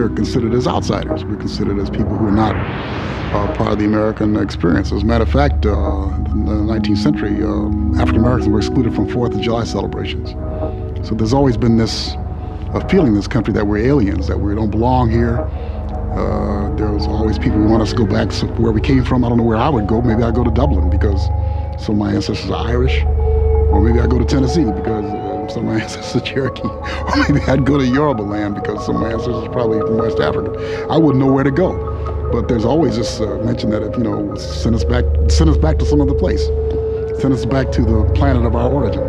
we're considered as outsiders. We're considered as people who are not part of the American experience. As a matter of fact, in the 19th century, African Americans were excluded from 4th of July celebrations. So there's always been this feeling in this country that we're aliens, that we don't belong here. There's always people who want us to go back to where we came from. I don't know where I would go. Maybe I'd go to Dublin because some of my ancestors are Irish. Or maybe I'd go to Tennessee because some of my ancestors are Cherokee. Or maybe I'd go to Yoruba land because some of my ancestors are probably from West Africa. I wouldn't know where to go. But there's always this mention that if, send us back to some other place. Send us back to the planet of our origin.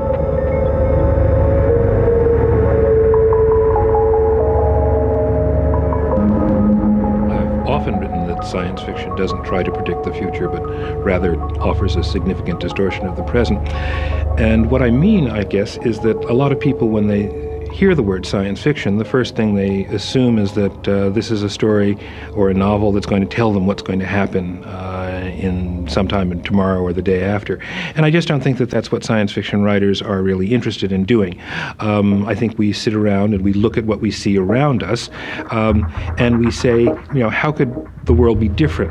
Often written that science fiction doesn't try to predict the future, but rather offers a significant distortion of the present. And what I mean, I guess, is that a lot of people, when they hear the word science fiction, the first thing they assume is that this is a story or a novel that's going to tell them what's going to happen in sometime tomorrow or the day after. And I just don't think that that's what science fiction writers are really interested in doing. I think we sit around and we look at what we see around us, and we say, how could the world be different?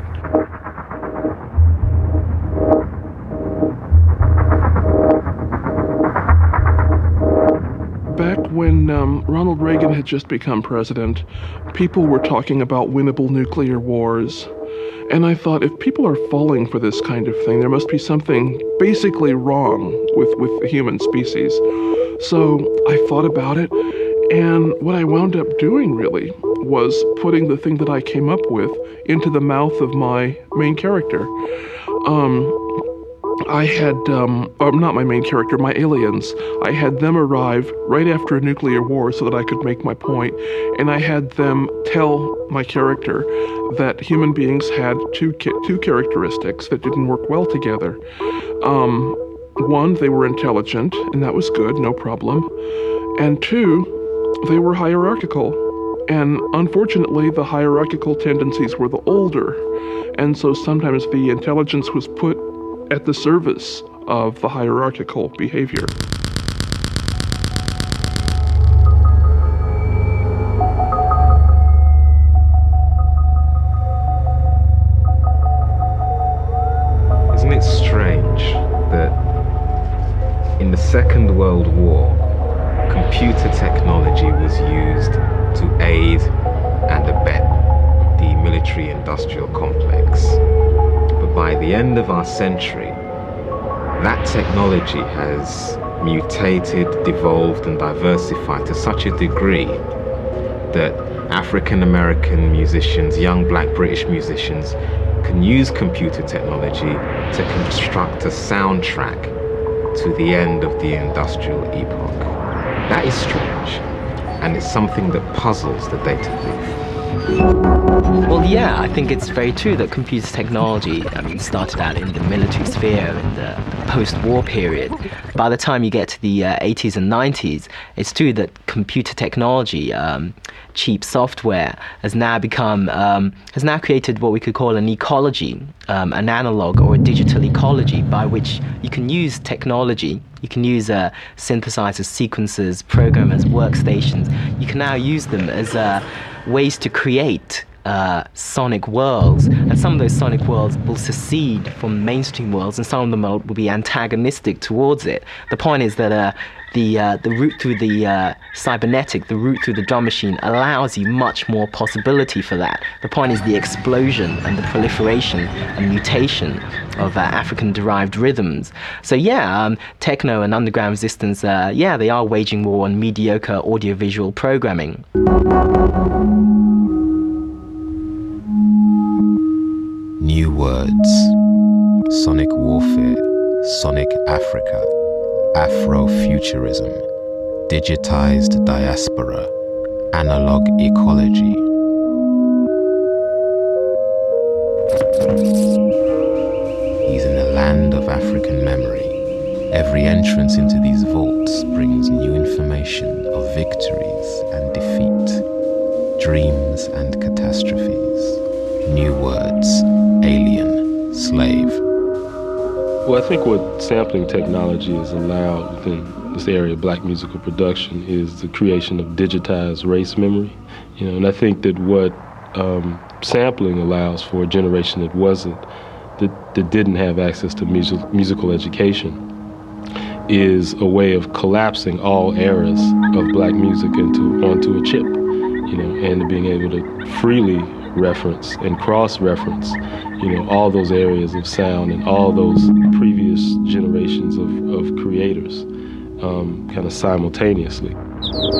Back when Ronald Reagan had just become president, people were talking about winnable nuclear wars. And I thought, if people are falling for this kind of thing, there must be something basically wrong with the human species. So I thought about it, and what I wound up doing, really, was putting the thing that I came up with into the mouth of my main character. I had, not my main character, my aliens. I had them arrive right after a nuclear war so that I could make my point, and I had them tell my character that human beings had two characteristics that didn't work well together. One, they were intelligent, and that was good, no problem. And two, they were hierarchical. And unfortunately, the hierarchical tendencies were the older. And so sometimes the intelligence was put at the service of the hierarchical behavior. Isn't it strange that in the Second World War, computer technology was used to aid and abet the military-industrial complex? But by the end of our century, that technology has mutated, devolved, and diversified to such a degree that African American musicians, young black British musicians, can use computer technology to construct a soundtrack to the end of the industrial epoch. That is strange, and it's something that puzzles the data thief. Well, yeah, I think it's very true that computer technology, started out in the military sphere in the post-war period. By the time you get to the 80s and 90s, it's true that computer technology, cheap software, has now created what we could call an ecology, an analog or a digital ecology by which you can use technology. You can use synthesizers, sequencers, programmers, workstations. You can now use them as ways to create sonic worlds, and some of those sonic worlds will secede from mainstream worlds, and some of them will be antagonistic towards it. The point is that the route through the cybernetic, the route through the drum machine, allows you much more possibility for that. The point is the explosion and the proliferation and mutation of African-derived rhythms. So techno and underground resistance, they are waging war on mediocre audiovisual programming. New words, sonic warfare, sonic Africa, Afrofuturism, digitized diaspora, analog ecology. He's in a land of African memory. Every entrance into these vaults brings new information of victories and defeat, dreams and catastrophes, new words, alien, slave. Well, I think what sampling technology has allowed within this area of black musical production is the creation of digitized race memory. You know, and I think that what sampling allows for a generation that didn't have access to musical education is a way of collapsing all eras of black music onto a chip, you know, and being able to freely reference and cross-reference, you know, all those areas of sound and all those previous generations of creators kind of simultaneously.